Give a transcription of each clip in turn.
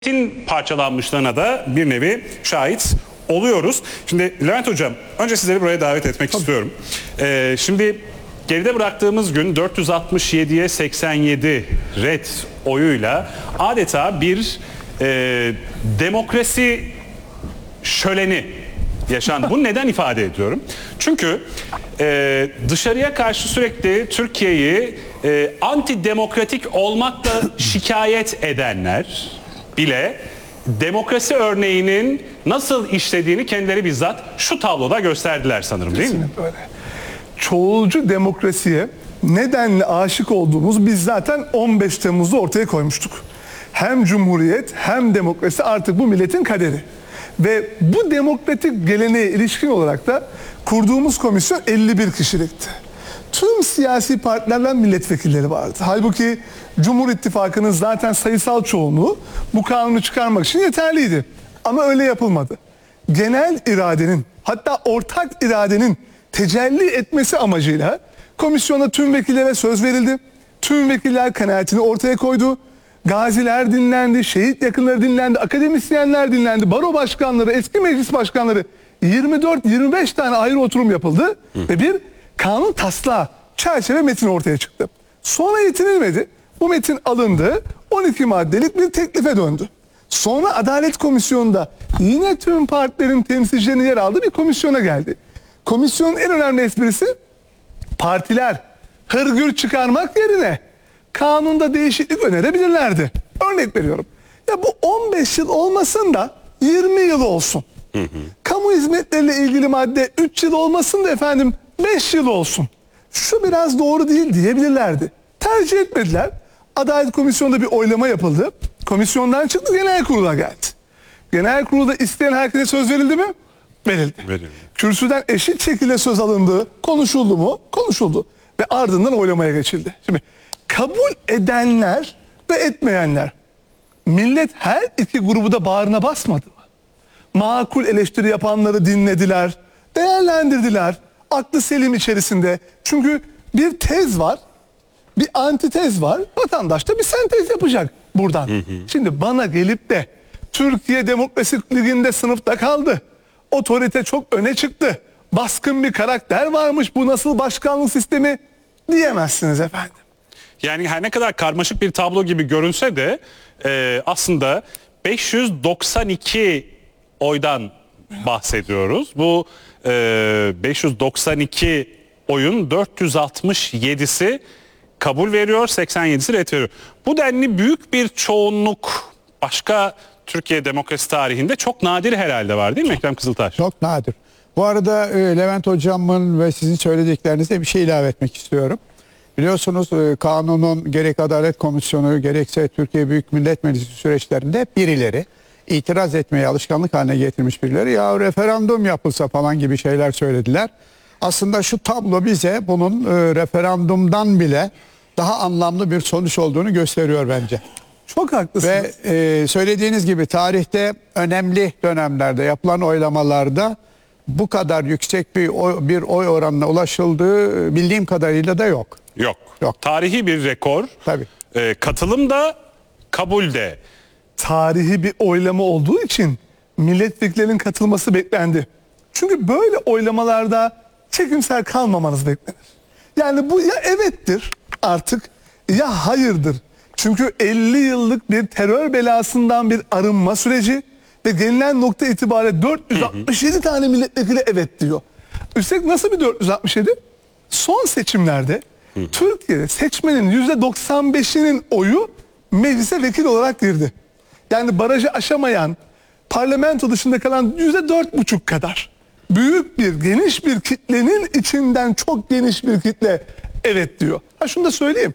Parçalanmışlığına da bir nevi şahit oluyoruz. Şimdi Levent Hocam, önce sizleri buraya davet etmek istiyorum. Şimdi geride bıraktığımız gün 467'ye 87 red oyuyla adeta bir demokrasi şöleni yaşandı. Bunu neden ifade ediyorum? Çünkü dışarıya karşı sürekli Türkiye'yi antidemokratik olmakla şikayet edenler bile demokrasi örneğinin nasıl işlediğini kendileri bizzat şu tabloda gösterdiler sanırım, değil mi? Öyle. Çoğulcu demokrasiye nedenle aşık olduğumuz biz zaten 15 Temmuz'da ortaya koymuştuk. Hem cumhuriyet hem demokrasi artık bu milletin kaderi. Ve bu demokratik geleneğe ilişkin olarak da kurduğumuz komisyon 51 kişilikti. Tüm siyasi partilerden milletvekilleri vardı. Halbuki Cumhur İttifakı'nın zaten sayısal çoğunluğu bu kanunu çıkarmak için yeterliydi. Ama öyle yapılmadı. Genel iradenin, hatta ortak iradenin tecelli etmesi amacıyla komisyona tüm vekillere söz verildi. Tüm vekiller kanaatini ortaya koydu. Gaziler dinlendi, şehit yakınları dinlendi, akademisyenler dinlendi, baro başkanları, eski meclis başkanları, 24-25 tane ayrı oturum yapıldı ve bir kanun taslağı, çerçeve metin ortaya çıktı. Sonra yetinilmedi. Bu metin alındı, 12 maddelik bir teklife döndü. Sonra Adalet Komisyonu'nda yine tüm partilerin temsilcilerinin yer aldığı bir komisyona geldi. Komisyonun en önemli esprisi partiler hırgür çıkarmak yerine kanunda değişiklik önerebilirlerdi. Örnek veriyorum. Ya bu 15 yıl olmasın da 20 yıl olsun. Kamu hizmetleriyle ilgili madde 3 yıl olmasın da efendim 5 yıl olsun. Şu biraz doğru değil diyebilirlerdi. Tercih etmediler. Adalet Komisyonu'nda bir oylama yapıldı. Komisyondan çıktı, genel kurula geldi. Genel kurulda isteyen herkese söz verildi mi? Verildi. Kürsüden eşit şekilde söz alındı. Konuşuldu mu? Konuşuldu. Ve ardından oylamaya geçildi. Şimdi kabul edenler ve etmeyenler, millet her iki grubu da bağrına basmadı mı? Makul eleştiri yapanları dinlediler, değerlendirdiler. Aklı selim içerisinde. Çünkü bir tez var, bir antitez var. Vatandaş da bir sentez yapacak buradan. Şimdi bana gelip de Türkiye Demokrasi Ligi'nde sınıfta kaldı. Otorite çok öne çıktı. Baskın bir karakter varmış. Bu nasıl başkanlık sistemi diyemezsiniz efendim. Yani her ne kadar karmaşık bir tablo gibi görünse de aslında 592 oydan bahsediyoruz. Bu 592 oyun 467'si kabul veriyor, 87'si ret veriyor. Bu denli büyük bir çoğunluk başka Türkiye demokrasi tarihinde çok nadir herhalde var, değil mi Ekrem Kızıltaş? Çok nadir. Bu arada Levent Hocam'ın ve sizin söylediklerinize bir şey ilave etmek istiyorum. Biliyorsunuz kanunun gerek Adalet Komisyonu gerekse Türkiye Büyük Millet Meclisi süreçlerinde birileri itiraz etmeyi alışkanlık haline getirmiş birileri ya referandum yapılsa falan gibi şeyler söylediler. Aslında şu tablo bize bunun referandumdan bile daha anlamlı bir sonuç olduğunu gösteriyor bence. Çok haklısınız. Ve söylediğiniz gibi tarihte önemli dönemlerde yapılan oylamalarda bu kadar yüksek bir oy oranına ulaşıldığı bildiğim kadarıyla da yok. Yok. Tarihi bir rekor. Tabii. Katılım da kabul de. Tarihi bir oylama olduğu için milletvekillerinin katılması beklendi. Çünkü böyle oylamalarda çekimser kalmamanız beklenir. Yani bu ya evettir artık ya hayırdır. Çünkü 50 yıllık bir terör belasından bir arınma süreci ve gelinen nokta itibariyle 467 tane milletvekili evet diyor. Üstelik nasıl bir 467? Son seçimlerde Türkiye'de seçmenin %95'inin oyu meclise vekil olarak girdi. Yani barajı aşamayan, parlamento dışında kalan %4,5 kadar. Büyük bir, geniş bir kitlenin içinden çok geniş bir kitle evet diyor. Ha şunu da söyleyeyim.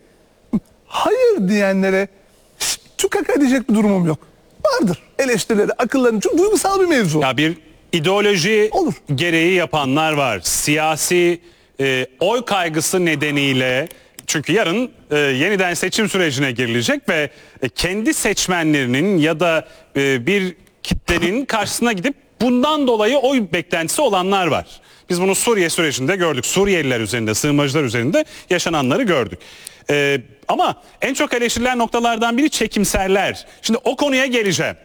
Hayır diyenlere tükaka edecek bir durumum yok. Vardır eleştirileri, akılların, çok duygusal bir mevzu. Ya bir ideoloji olur gereği yapanlar var. Siyasi oy kaygısı nedeniyle, çünkü yarın yeniden seçim sürecine girilecek ve kendi seçmenlerinin ya da bir kitlenin karşısına gidip bundan dolayı oy beklentisi olanlar var. Biz bunu Suriye sürecinde gördük. Suriyeliler üzerinde, sığınmacılar üzerinde yaşananları gördük. Ama en çok eleştirilen noktalardan biri çekimserler. Şimdi o konuya geleceğim.